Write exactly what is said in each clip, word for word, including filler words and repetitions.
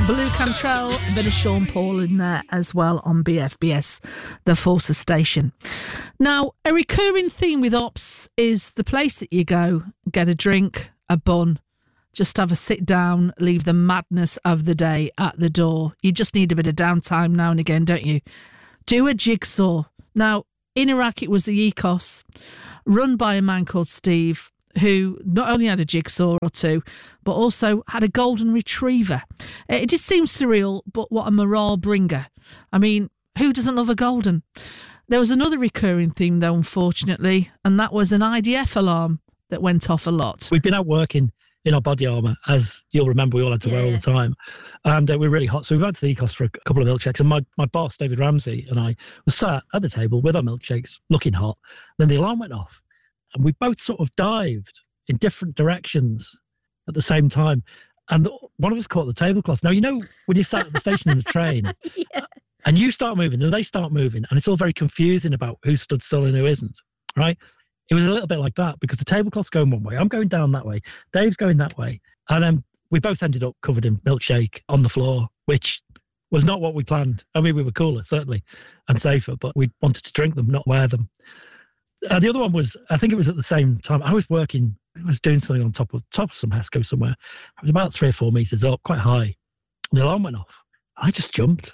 Blue Cantrell, a bit of Sean Paul in there as well on B F B S, the Forces station. Now, a recurring theme with Ops is the place that you go, get a drink, a bun, just have a sit down, leave the madness of the day at the door. You just need a bit of downtime now and again, don't you? Do a jigsaw. Now, in Iraq, it was the E C O S, run by a man called Steve, who not only had a jigsaw or two, but also had a golden retriever. It just seems surreal, but what a morale bringer. I mean, who doesn't love a golden? There was another recurring theme, though, unfortunately, and that was an I D F alarm that went off a lot. We've been out working in our body armour, as you'll remember we all had to yeah. wear all the time, and uh, we were really hot, so we went to the E C O S for a couple of milkshakes, and my, my boss, David Ramsey, and I were sat at the table with our milkshakes, looking hot. Then the alarm went off, and we both sort of dived in different directions at the same time. And one of us caught the tablecloth. Now, you know, when you sat at the station in the train yeah. and you start moving and they start moving, and it's all very confusing about who stood still and who isn't, right? It was a little bit like that, because the tablecloth's going one way, I'm going down that way, Dave's going that way. And then um, we both ended up covered in milkshake on the floor, which was not what we planned. I mean, we were cooler, certainly, and safer, but we wanted to drink them, not wear them. Uh, the other one was, I think it was at the same time, I was working, I was doing something on top of top of some HESCO somewhere. I was about three or four metres up, quite high. The alarm went off. I just jumped,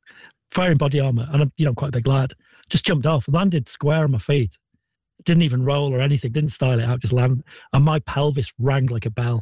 firing body armour, and I'm, you know, quite a big lad. Just jumped off, landed square on my feet. Didn't even roll or anything, didn't style it out, just land. And my pelvis rang like a bell.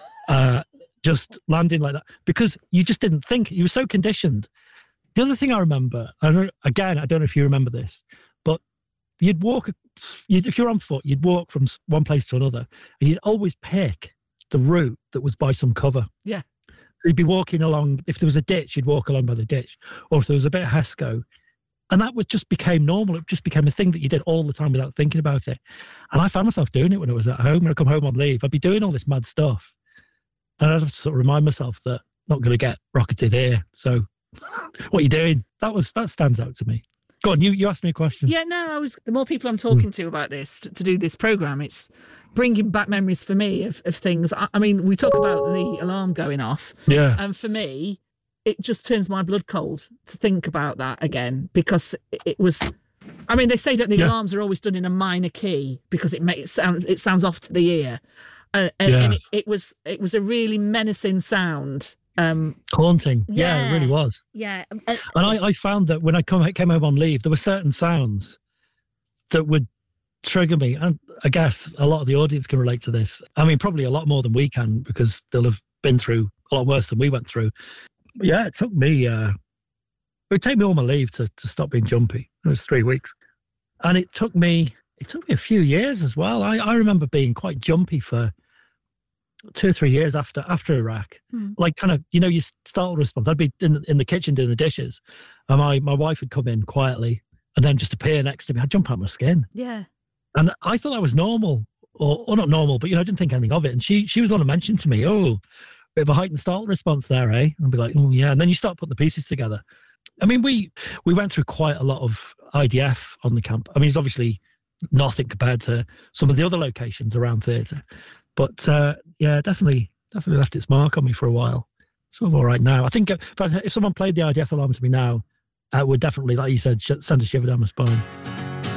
Uh, just landing like that. Because you just didn't think, you were so conditioned. The other thing I remember, I don't, again, I don't know if you remember this, but you'd walk, you'd, if you're on foot, you'd walk from one place to another, and you'd always pick the route that was by some cover. Yeah. So you'd be walking along, if there was a ditch, you'd walk along by the ditch. Or if there was a bit of HESCO. And that was just became normal. It just became a thing that you did all the time without thinking about it. And I found myself doing it when I was at home. When I come home on leave, I'd be doing all this mad stuff. And I'd have to sort of remind myself that I'm not going to get rocketed here. So what are you doing? That was that stands out to me. Go on, you, you asked me a question. Yeah, no, I was. The more people I'm talking mm. to about this, to, to do this programme, it's bringing back memories for me of, of things. I, I mean, we talk about the alarm going off. Yeah. And for me, it just turns my blood cold to think about that again, because it was, I mean, they say that the yeah. alarms are always done in a minor key because it makes it sound, it sounds off to the ear. Uh, and yes. and it, it was, it was a really menacing sound. Um, Haunting. Yeah, yeah, it really was. Yeah. And I, I found that when I come, came home on leave, there were certain sounds that would trigger me. And I guess a lot of the audience can relate to this. I mean, probably a lot more than we can, because they'll have been through a lot worse than we went through. But yeah, it took me, uh, it would take me all my leave to, to stop being jumpy. It was three weeks. And it took me, it took me a few years as well. I, I remember being quite jumpy for two or three years after after Iraq. Mm. Like kind of, you know, your startle response. I'd be in, in the kitchen doing the dishes, and my, my wife would come in quietly and then just appear next to me. I'd jump out my skin. Yeah. And I thought that was normal, or, or not normal, but, you know, I didn't think anything of it. And she she was on to mention to me, oh, bit of a heightened startle response there, eh? And I'd be like, oh, yeah. And then you start putting the pieces together. I mean, we we went through quite a lot of I D F on the camp. I mean, it's obviously nothing compared to some of the other locations around theatre. But uh, yeah, definitely, definitely left its mark on me for a while. Sort of all right now. I think if, if someone played the I D F alarm to me now, it would definitely, like you said, send a shiver down my spine.